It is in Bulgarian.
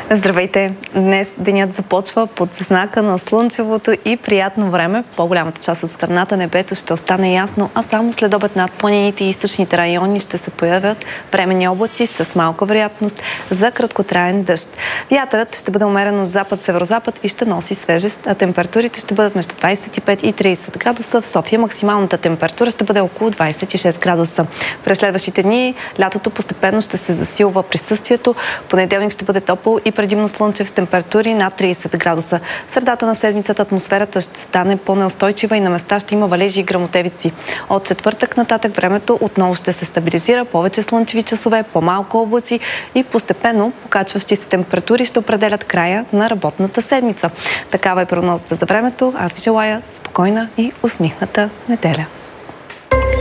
Здравейте! Днес денят започва под знака на слънчевото и приятно време. В по-голямата част от страната небето ще остане ясно, а само след обед над планините и източните райони ще се появят временни облаци с малка вероятност за краткотраен дъжд. Вятърът ще бъде умерен от запад-северозапад и ще носи свежест, а температурите ще бъдат между 25 и 30 градуса. В София максималната температура ще бъде около 26 градуса. През следващите дни лятото постепенно ще се засилва присъствието. Понеделник ще бъде топъл и предимно слънчев с температури над 30 градуса. В средата на седмицата атмосферата ще стане по-неустойчива и на места ще има валежи и гръмотевици. От четвъртък нататък времето отново ще се стабилизира, повече слънчеви часове, по-малко облаци и постепенно покачващи се температури ще определят края на работната седмица. Такава е прогнозата за времето. Аз ви желая спокойна и усмихната неделя.